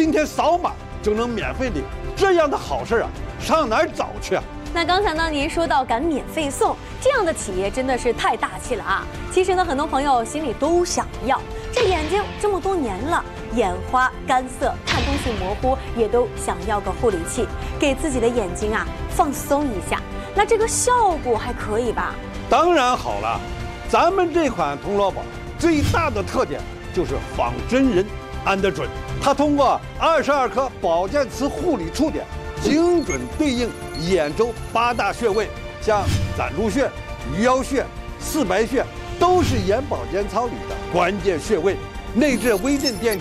今天扫码就能免费领，这样的好事啊，上哪儿找去啊？ 那刚才呢，您说到敢免费送这样的企业，真的是太大气了啊！其实呢，很多朋友心里都想要，这眼睛这么多年了，眼花、干涩、看东西模糊，也都想要个护理器，给自己的眼睛啊放松一下。那这个效果还可以吧？ 当然好了，咱们这款铜锣宝最大的特点就是仿真人安得准，它通过22颗保健磁护理触点，精准对应眼周8大穴位，像攒珠穴、鱼腰穴、四白穴，都是眼保健操里的关键穴位。内置微震电机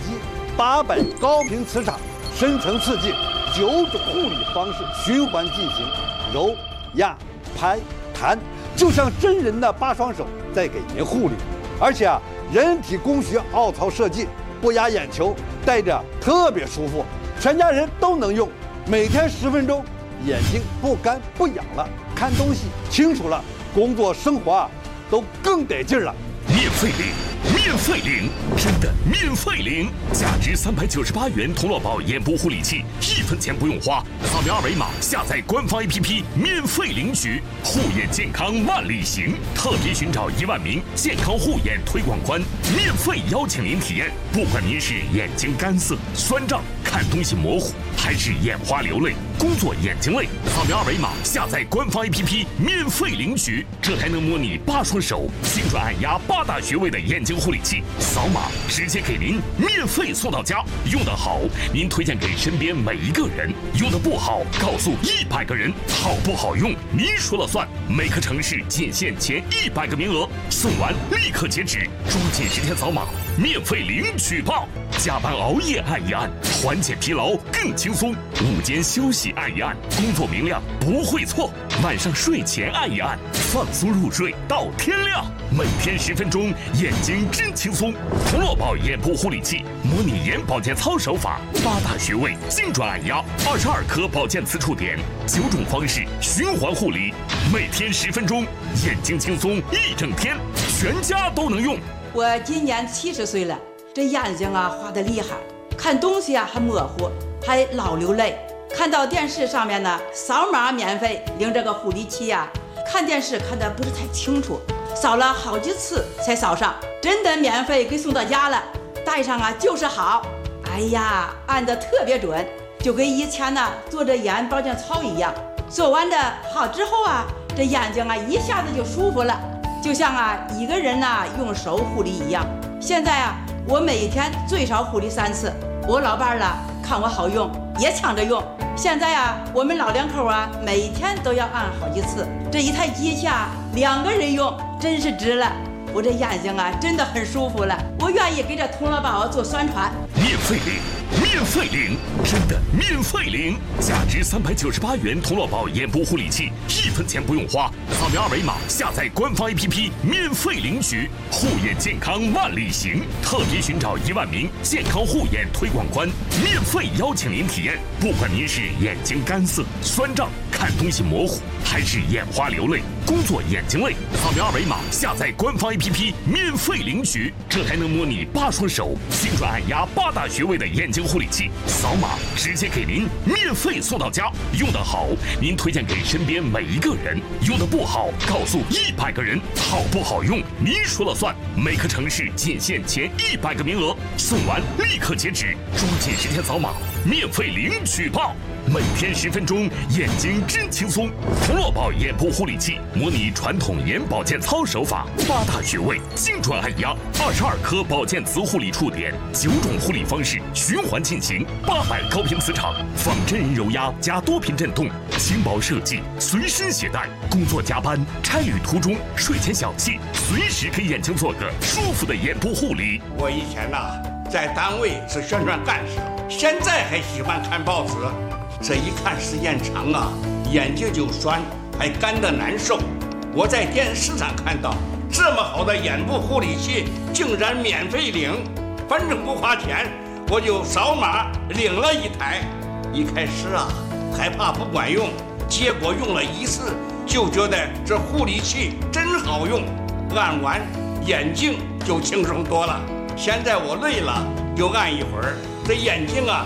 800高频磁场，深层刺激9种护理方式循环进行，揉、压、拍、弹，就像真人的8双手在给您护理。而且啊，人体工学凹槽设计，不压眼球，戴着特别舒服，全家人都能用。每天10分钟，眼睛不干不痒了，看东西清楚了，工作生活啊都更得劲了。 免费领，免费领，真的免费领！价值398元铜锣宝眼部护理器，1分钱不用花，扫描二维码下载官方 APP 免费领取，护眼健康万里行。特别寻找1万名健康护眼推广官，免费邀请您体验。不管您是眼睛干涩、酸胀、看东西模糊，还是眼花流泪、工作眼睛累，扫描二维码下载官方 APP 免费领取，这台能模拟8双手精准按压8大穴位的眼睛护理器，扫码直接给您免费送到家。用得好，您推荐给身边每一个人；用得不好，告诉100个人。好不好用，您说了算。每个城市仅限前100个名额，送完立刻截止，抓紧时间扫码，免费领取吧！加班熬夜按一按，缓解疲劳更轻松；午间休息按一按，工作明亮不会错；晚上睡前按一按，放松入睡到天亮。每天10分钟，眼睛真轻松。铜锣宝眼部护理器，模拟眼保健操手法，8大穴位精准按压，22颗保健磁触点，9种方式循环护理，每天10分钟，眼睛轻松一整天，全家都能用。 我今年70岁了，这眼睛啊花得厉害，看东西啊还模糊，还老流泪。看到电视上面呢，扫码免费领这个护理器呀，看电视看得不是太清楚，扫了好几次才扫上，真的免费给送到家了，戴上啊就是好。哎呀，按得特别准，就跟以前呢做这眼保健操一样。做完的好之后啊，这眼睛啊一下子就舒服了，就像啊一个人呢用手护理一样。现在啊，我每一天最少护理3次。我老伴儿了看我好用，也抢着用。现在啊，我们老两口啊，每一天都要按好几次。这一台机器啊，2个人用，真是值了。我这眼睛啊，真的很舒服了。我愿意给这铜锣宝做宣传。 免费领，免费领，真的免费领！价值398元铜锣宝眼部护理器，1分钱不用花，扫描二维码下载官方 APP 免费领取，护眼健康万里行。特别寻找1万名健康护眼推广官，免费邀请您体验。不管您是眼睛干涩、酸胀、看东西模糊，还是眼花流泪、工作眼睛累，扫描二维码下载官方 APP 免费领取，这台能模拟8双手精准按压8大穴位的眼睛护理器，扫码直接给您免费送到家。用得好，您推荐给身边每一个人；用得不好，告诉100个人。好不好用，您说了算。每个城市仅限前100个名额，送完立刻截止，抓紧时间扫码，免费领取吧！每天10分钟，眼睛真轻松。铜锣宝眼部护理器，模拟传统眼保健操手法，8大穴位精准按压，22颗保健磁护理触点，9种护理方式循环进行，800高频磁场，仿真人揉压加多频震动，轻薄设计，随身携带。工作加班、差旅途中、睡前小憩，随时给眼睛做个舒服的眼部护理。 我以前在单位是宣传干事，现在还喜欢看报纸。这一看时间长啊，眼睛就酸，还干得难受。我在电视上看到这么好的眼部护理器，竟然免费领，反正不花钱，我就扫码领了一台。一开始啊，害怕不管用，结果用了1次，就觉得这护理器真好用，按完眼睛就轻松多了。现在我累了就按一会儿，这眼睛啊